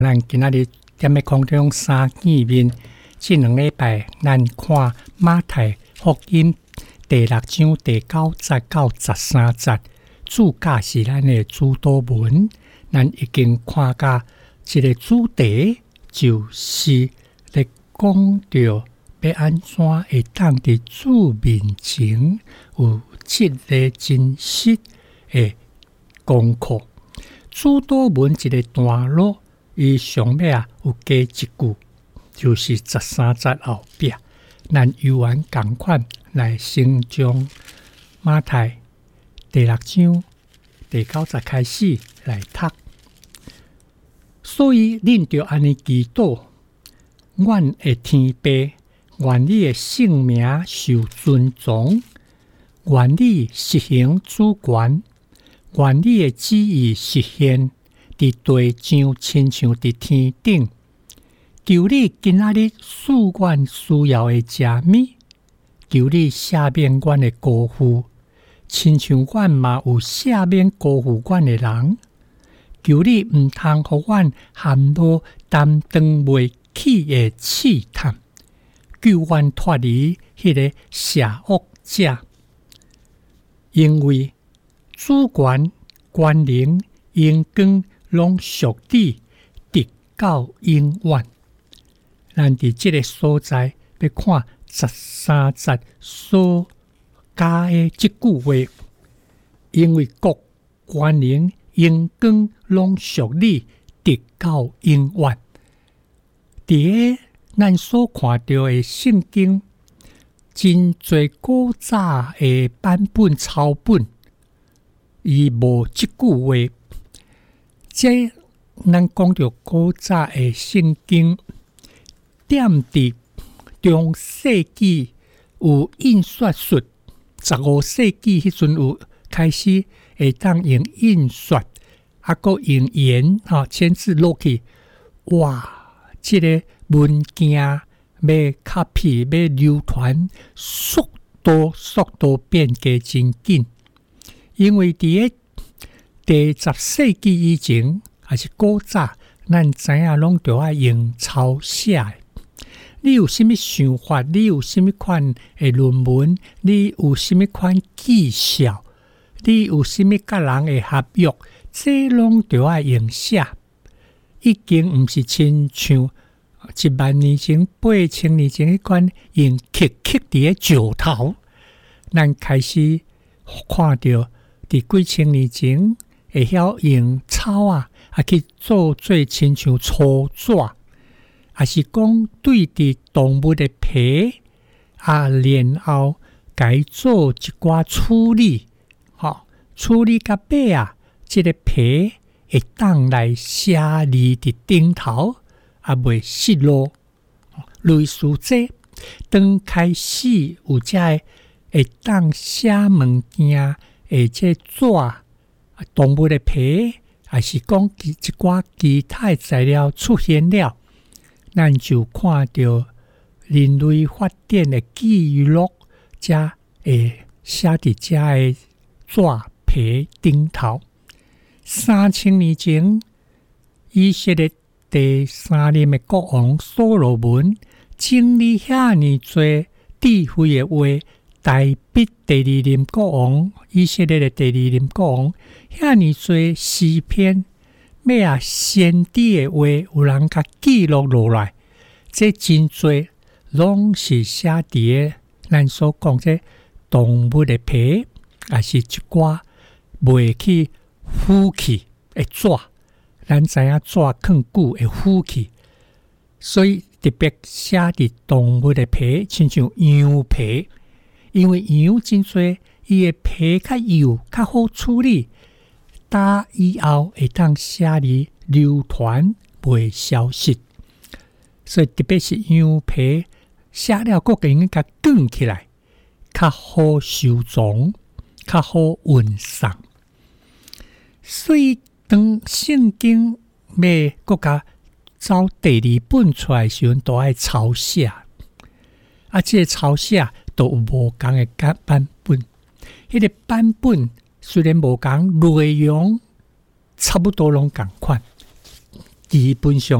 咱今仔日踮咧空中三见面，这两礼拜咱看马太福音第6章第9节到13节，主教是咱的主导文。咱已经看到这个主题，就是咧讲到要安怎会当伫主面前有这个真实的功课。主导文一个段落。伊上尾有加一句，就是13节后壁，咱犹原同款来先从马太第6章第9节开始来读。所以恁着安尼祈祷，阮的天父，愿你的圣名受尊重，愿你实行主权，愿你的旨意实现。伫地上亲像伫天顶，求你今仔日赐阮需要的食物，求你赦免阮的辜负，亲像阮嘛有赦免辜负阮的人。求你毋通互阮陷落担当袂起的试探，救阮脱离迄个邪恶者，因为主权、权能、荣光。拢属你，直到永远。咱伫这个所在要看13节所加的这句话，因为国、权能、荣光拢属你，直到永远。伫个咱所看到的圣经，真侪古早的版本抄本，伊无这句话。这咱讲到古早的圣经，点伫中世纪有印刷术，15世纪迄阵有开始会当用印刷，搁用盐签字落去。哇！这个文件要 copy 要流传，速度变加真紧，因为伫个第10世纪以前，还是古早，咱知影拢着爱用抄写的。你有啥物想法？你有啥物款的论文？你有啥物款技巧？你有啥物甲人的合约？这拢着爱用写。已经毋是亲像10000年前、8000年前迄款用刻伫个石头。咱开始看到伫几千年前。会晓用草去做亲像粗纸，也是讲对伫动物的皮然后改做一寡处理，处理到尾这个皮会当来写字伫顶头，袂失落。类似这，当开始有这会当写物件的这纸。动物的皮，还是讲一寡其他材料出现了，咱就看到人类发展的记录，才会写伫这的纸皮顶头。3000年前，以色列第3任的国王所罗门整理遐尼多智慧的话。代笔第2任国王，以色列的第2任国王，遐尼多诗篇，要先知的话，有人甲记录落来，这真多，拢是写伫个咱所讲这动物的皮，也是一寡袂去腐去的纸。咱知影纸藏久会腐去，所以特别写伫动物的皮，亲像羊皮。因为羊真多，伊的皮较幼，较好处理，打以后会当写字流传，袂消失。所以特别是羊皮写了，佫可以甲卷起来，较好收藏，较好运送。所以当圣经要佫甲找第2本出来时，都爱抄写。这个抄写。都有无同的版本，迄个版本虽然无同，内容差不多拢同款， 基本上